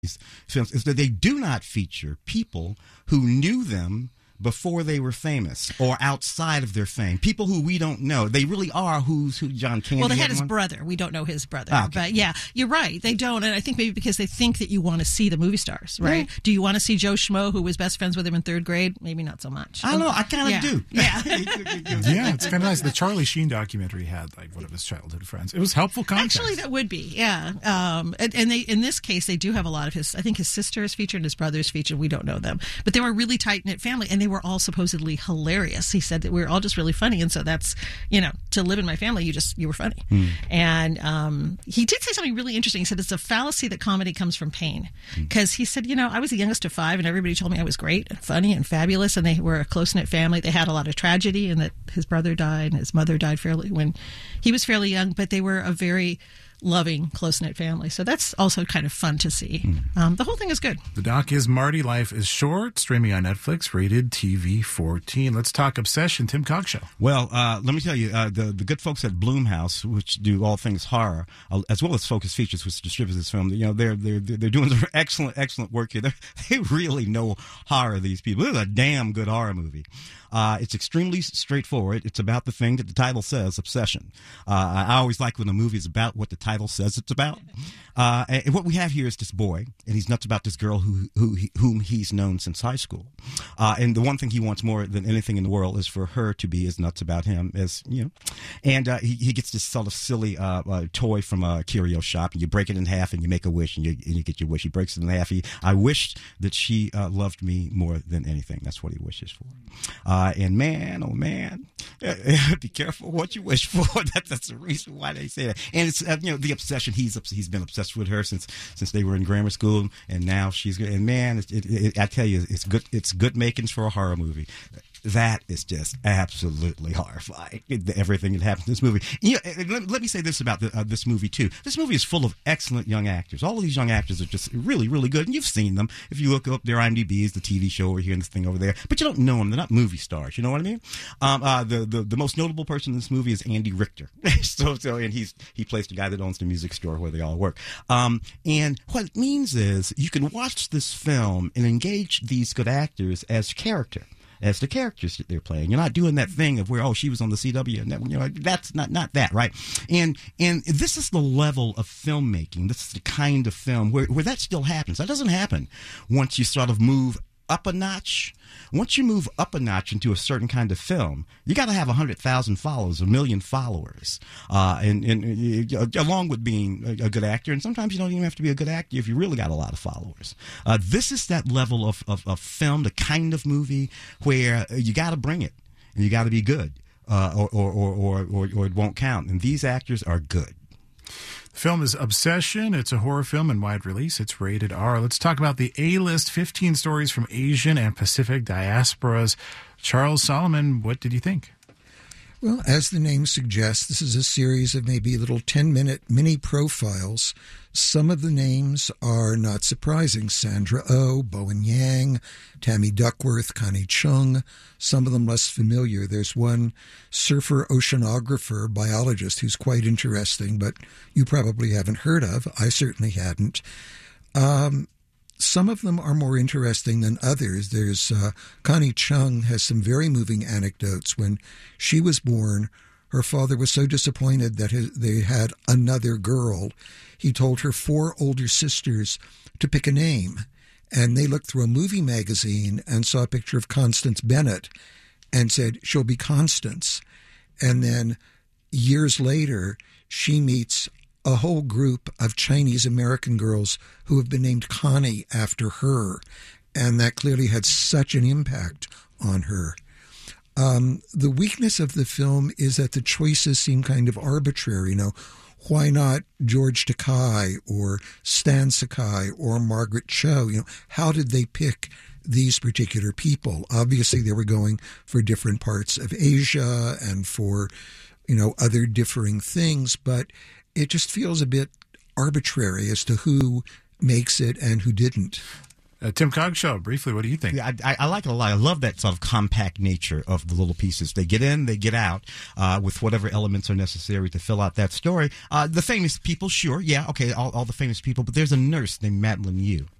films is that they do not feature people who knew them before they were famous or outside of their fame. People who we don't know. They really are who John Candy. Well, they had his brother. We don't know his brother. Okay. But yeah, you're right. They don't. And I think maybe because they think that you want to see the movie stars, right? Yeah. Do you want to see Joe Schmo, who was best friends with him in third grade? Maybe not so much. I don't know. I kind of do. Yeah. Yeah, it's kind of nice. The Charlie Sheen documentary had like one of his childhood friends. It was helpful context. Actually, that would be, yeah. And they, in this case, they do have a lot of his, I think his sister is featured and his brother is featured. We don't know them. But they were a really tight-knit family, and they were all supposedly hilarious. He said that we were all just really funny, and so that's, to live in my family, you were funny. And he did say something really interesting. He said it's a fallacy that comedy comes from pain, because he said, I was the youngest of 5, and everybody told me I was great and funny and fabulous, and they were a close-knit family. They had a lot of tragedy, and that his brother died and his mother died when he was fairly young, but they were a very loving, close-knit family. So that's also kind of fun to see. The whole thing is good. The doc is Marty, Life is Short, streaming on Netflix, rated TV 14. Let's talk Obsession, Tim Cogshow. Well, let me tell you, the good folks at Blumhouse, which do all things horror, as well as Focus Features, which distributes this film, they're doing some excellent work here. They really know horror, these people. This is a damn good horror movie. It's extremely straightforward. It's about the thing that the title says, obsession. I always like when a movie is about what the title says it's about. And what we have here is this boy, and he's nuts about this girl whom he's known since high school. And the one thing he wants more than anything in the world is for her to be as nuts about him as, And he gets this sort of silly toy from a curio shop, and you break it in half, and you make a wish, and you get your wish. He breaks it in half. I wished that she loved me more than anything. That's what he wishes for. And man, oh man, be careful what you wish for. That's the reason why they say that. And it's the obsession. He's been obsessed with her since they were in grammar school, and now she's good. And man, I tell you, it's good. It's good makings for a horror movie. That is just absolutely horrifying. Everything that happens in this movie. Let me say this about this movie too. This movie is full of excellent young actors. All of these young actors are just really, really good, and you've seen them if you look up their IMDb's, the TV show over here and this thing over there. But you don't know them; they're not movie stars. You know what I mean? The most notable person in this movie is Andy Richter. And he plays the guy that owns the music store where they all work. And what it means is you can watch this film and engage these good actors as the characters that they're playing. You're not doing that thing of where, she was on the CW, and that's not that, right? And this is the level of filmmaking. This is the kind of film where that still happens. That doesn't happen once you sort of move up a notch. Once you move up a notch into a certain kind of film, you got to have 100,000 followers, 1 million followers, and along with being a good actor. And sometimes you don't even have to be a good actor if you really got a lot of followers. This is that level of film, the kind of movie where you got to bring it and you got to be good, or it won't count. And these actors are good. The film is Obsession. It's a horror film in wide release. It's rated R. Let's talk about the A-list 15 stories from Asian and Pacific diasporas. Charles Solomon, what did you think? Well, as the name suggests, this is a series of maybe little 10-minute mini profiles. Some of the names are not surprising. Sandra Oh, Bowen Yang, Tammy Duckworth, Connie Chung. Some of them less familiar. There's one surfer oceanographer, biologist, who's quite interesting, but you probably haven't heard of. I certainly hadn't. Some of them are more interesting than others. There's Connie Chung has some very moving anecdotes. When she was born, her father was so disappointed that they had another girl. He told her 4 older sisters to pick a name, and they looked through a movie magazine and saw a picture of Constance Bennett and said, she'll be Constance. And then years later, she meets a whole group of Chinese American girls who have been named Connie after her, and that clearly had such an impact on her. The weakness of the film is that the choices seem kind of arbitrary. Why not George Takei or Stan Sakai or Margaret Cho? How did they pick these particular people? Obviously, they were going for different parts of Asia and for, other differing things, but it just feels a bit arbitrary as to who makes it and who didn't. Tim Cogshaw, briefly, what do you think? Yeah, I like it a lot. I love that sort of compact nature of the little pieces. They get in, they get out, with whatever elements are necessary to fill out that story. The famous people, sure, yeah, okay, all the famous people, but there's a nurse named Madeline Yu.